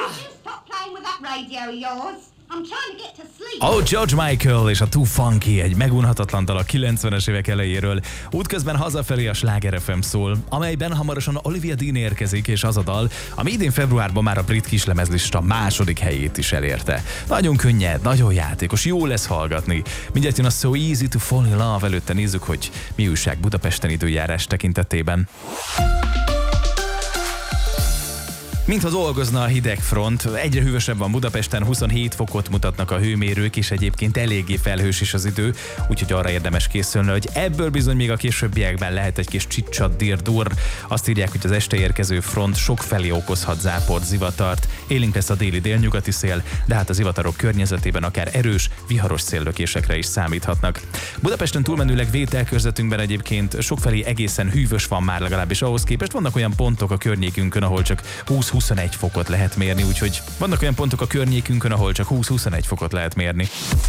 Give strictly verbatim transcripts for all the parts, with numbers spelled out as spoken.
Stop playing with that radio of yours. I'm trying to get to sleep. Oh, George Michael és a Too Funky, egy megunhatatlan dal a kilencvenes évek elejéről. Útközben hazafelé a Sláger ef em szól, amelyben hamarosan Olivia Dean érkezik, és az a dal, ami idén februárban már a brit kislemezlista második helyét is elérte. Nagyon könnyed, nagyon játékos, jó lesz hallgatni. Mindjárt jön a So Easy to Fall in Love, előtte nézzük, hogy mi újság Budapesten időjárás tekintetében. Mintha dolgozna a hideg front, egyre hűvösebb van Budapesten, huszonhét fokot mutatnak a hőmérők, és egyébként eléggé felhős is az idő, úgyhogy arra érdemes készülni, hogy ebből bizony még a későbbiekben lehet egy kis csicsat dirdur. Azt írják, hogy az este érkező front sokfelé okozhat záport, zivatart, élénk lesz a déli délnyugati szél, de hát az zivatarok környezetében akár erős, viharos széllökésekre is számíthatnak. Budapesten túlmenőleg vételkörzetünkben egyébként sokfelé egészen hűvös van már, legalábbis ahhoz képest. Vannak olyan pontok a környékünkön, ahol csak húsz-huszonegy fokot lehet mérni, úgyhogy vannak olyan pontok a környékünkön, ahol csak húsz-huszonegy fokot lehet mérni.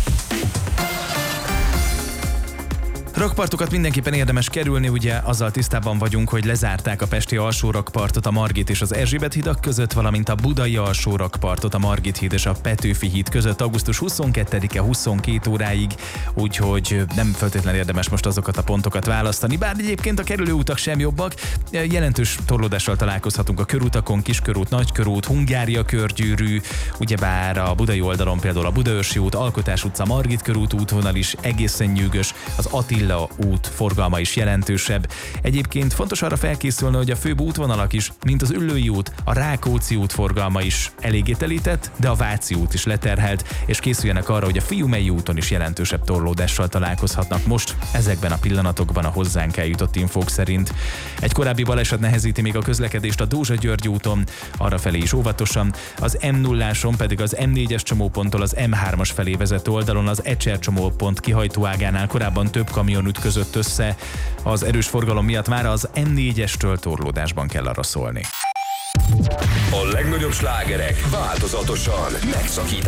Rakpartokat mindenképpen érdemes kerülni, ugye azzal tisztában vagyunk, hogy lezárták a pesti alsórakpartot a Margit és az Erzsébet hidak között, valamint a budai alsórakpartot a Margit híd és a Petőfi híd között augusztus huszonkettedike huszonkettő óráig, úgyhogy nem feltétlenül érdemes most azokat a pontokat választani, bár egyébként a kerülőutak sem jobbak. Jelentős torlódással találkozhatunk a körutakon, Kiskörút, Nagykörút, Hungária körgyűrű, ugyebár a budai oldalon például a Budaörsi út, Alkotás utca, Margit körút útvonal is egészen nyűgös, az Attila út forgalma is jelentősebb. Egyébként fontos arra felkészülni, hogy a főbb útvonalak is, mint az Üllői út, a Rákóczi út forgalma is eléggé telített, de a Váci út is leterhelt, és készüljenek arra, hogy a Fiumei úton is jelentősebb torlódással találkozhatnak most, ezekben a pillanatokban a hozzánk eljutott infók szerint. Egy korábbi baleset nehezíti még a közlekedést a Dózsa-György úton, arrafelé is óvatosan, az em nulláson pedig az em négyes csomóponttól az em hármas felé vezető oldalon az Ecser csomópont kihajtóágánál korábban több kamion ütközött össze. Az erős forgalom miatt már az em négyestől torlódásban kell arra szólni. A legnagyobb slágerek változatosan megszakítják